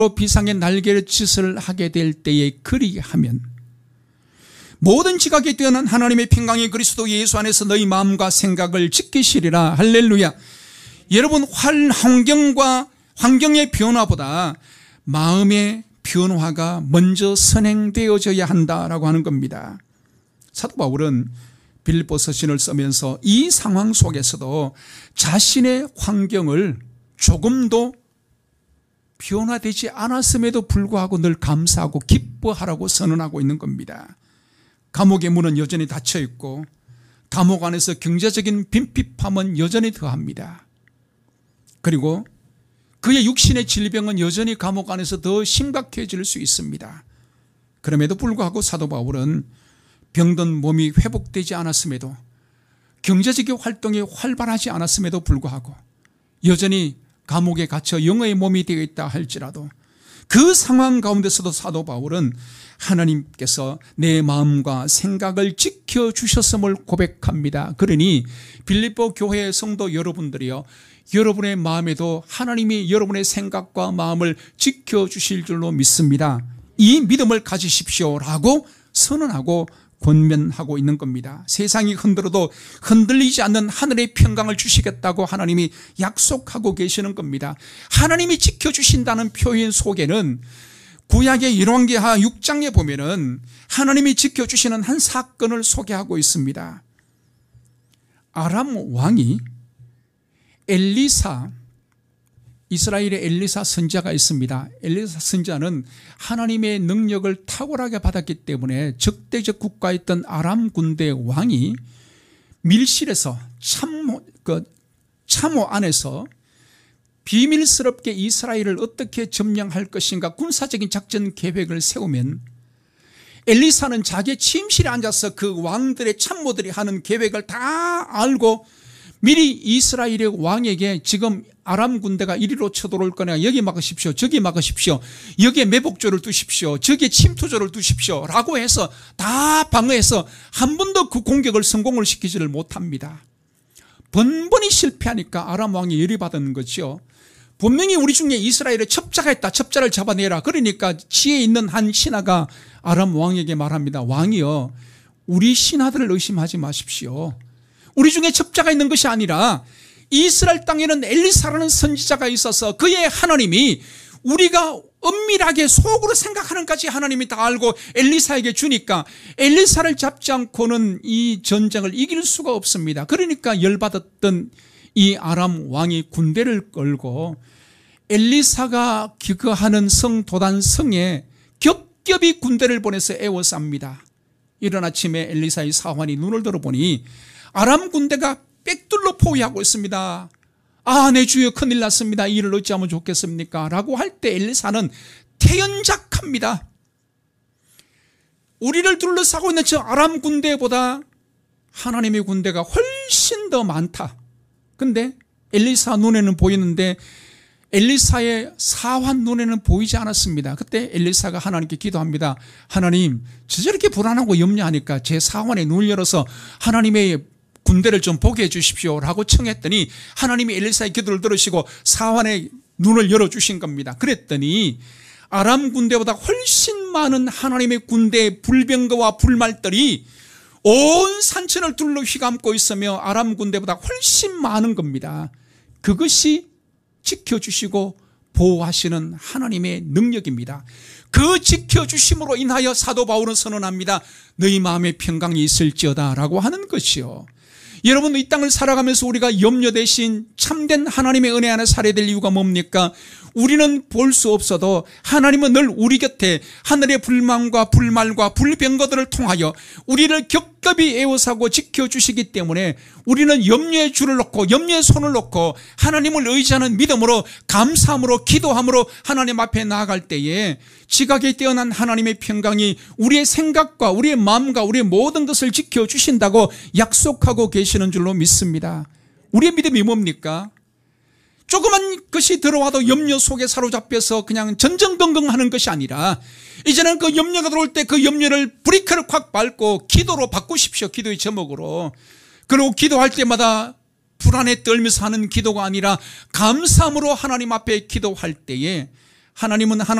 비상의 날개짓을 하게 될 때에 그리하면 모든 지각에 뛰어난 하나님의 평강이 그리스도 예수 안에서 너희 마음과 생각을 지키시리라. 할렐루야. 여러분, 환경의 변화보다 마음의 변화가 먼저 선행되어져야 한다라고 하는 겁니다. 사도 바울은 빌립보서신을 쓰면서 이 상황 속에서도 자신의 환경을 조금도 변화되지 않았음에도 불구하고 늘 감사하고 기뻐하라고 선언하고 있는 겁니다. 감옥의 문은 여전히 닫혀 있고 감옥 안에서 경제적인 빈핍함은 여전히 더합니다. 그리고 그의 육신의 질병은 여전히 감옥 안에서 더 심각해질 수 있습니다. 그럼에도 불구하고 사도 바울은 병든 몸이 회복되지 않았음에도, 경제적인 활동이 활발하지 않았음에도 불구하고 여전히 감옥에 갇혀 영의 몸이 되어 있다 할지라도 그 상황 가운데서도 사도 바울은 하나님께서 내 마음과 생각을 지켜주셨음을 고백합니다. 그러니 빌립보 교회의 성도 여러분들이요, 여러분의 마음에도 하나님이 여러분의 생각과 마음을 지켜주실 줄로 믿습니다. 이 믿음을 가지십시오라고 선언하고 권면하고 있는 겁니다. 세상이 흔들어도 흔들리지 않는 하늘의 평강을 주시겠다고 하나님이 약속하고 계시는 겁니다. 하나님이 지켜주신다는 표현 속에는 구약의 열왕기하 6장에 보면은 하나님이 지켜주시는 한 사건을 소개하고 있습니다. 아람 왕이 엘리사, 이스라엘의 엘리사 선지자가 있습니다. 엘리사 선지자는 하나님의 능력을 탁월하게 받았기 때문에 적대적 국가에 있던 아람 군대 왕이 밀실에서 참호 안에서 비밀스럽게 이스라엘을 어떻게 점령할 것인가 군사적인 작전 계획을 세우면 엘리사는 자기 침실에 앉아서 그 왕들의 참모들이 하는 계획을 다 알고 미리 이스라엘의 왕에게 지금 아람 군대가 이리로 쳐들어올 거냐, 여기 막으십시오, 저기 막으십시오, 여기에 매복조를 두십시오, 저기에 침투조를 두십시오 라고 해서 다 방어해서 한 번도 그 공격을 성공을 시키지를 못합니다. 번번이 실패하니까 아람 왕이 열이 받은 거죠. 분명히 우리 중에 이스라엘에 첩자가 있다, 첩자를 잡아내라. 그러니까 지혜 있는 한 신하가 아람 왕에게 말합니다. 왕이여, 우리 신하들을 의심하지 마십시오. 우리 중에 첩자가 있는 것이 아니라 이스라엘 땅에는 엘리사라는 선지자가 있어서 그의 하나님이 우리가 은밀하게 속으로 생각하는 까지 하나님이 다 알고 엘리사에게 주니까 엘리사를 잡지 않고는 이 전쟁을 이길 수가 없습니다. 그러니까 열받았던 이 아람 왕이 군대를 끌고 엘리사가 기거하는 성 도단성에 겹겹이 군대를 보내서 에워쌉니다. 이른 아침에 엘리사의 사환이 눈을 들어보니 아람 군대가 빽둘러 포위하고 있습니다. 아, 내 주여, 큰일 났습니다. 이 일을 어찌하면 좋겠습니까? 라고 할 때 엘리사는 태연작합니다. 우리를 둘러싸고 있는 저 아람 군대보다 하나님의 군대가 훨씬 더 많다. 근데 엘리사 눈에는 보이는데 엘리사의 사환 눈에는 보이지 않았습니다. 그때 엘리사가 하나님께 기도합니다. 하나님, 저렇게 불안하고 염려하니까 제 사환의 눈을 열어서 하나님의 군대를 좀 보게 해주십시오 라고 청했더니 하나님이 엘리사의 기도를 들으시고 사환의 눈을 열어주신 겁니다. 그랬더니 아람 군대보다 훨씬 많은 하나님의 군대의 불병거와 불말들이 온 산천을 둘러 휘감고 있으며 아람 군대보다 훨씬 많은 겁니다. 그것이 지켜주시고 보호하시는 하나님의 능력입니다. 그 지켜주심으로 인하여 사도 바울은 선언합니다. 너희 마음에 평강이 있을지어다 라고 하는 것이요. 여러분, 이 땅을 살아가면서 우리가 염려 대신 참된 하나님의 은혜 안에 살아야 될 이유가 뭡니까? 우리는 볼 수 없어도 하나님은 늘 우리 곁에 하늘의 불망과 불말과 불병거들을 통하여 우리를 겹겹이 에워싸고 지켜주시기 때문에 우리는 염려의 줄을 놓고 염려의 손을 놓고 하나님을 의지하는 믿음으로 감사함으로 기도함으로 하나님 앞에 나아갈 때에 지각에 뛰어난 하나님의 평강이 우리의 생각과 우리의 마음과 우리의 모든 것을 지켜주신다고 약속하고 계시는 줄로 믿습니다. 우리의 믿음이 뭡니까? 조그만 것이 들어와도 염려 속에 사로잡혀서 그냥 전전긍긍하는 것이 아니라 이제는 그 염려가 들어올 때 그 염려를 브레이크를 콱 밟고 기도로 바꾸십시오. 기도의 제목으로. 그리고 기도할 때마다 불안에 떨면서 하는 기도가 아니라 감사함으로 하나님 앞에 기도할 때에 하나님은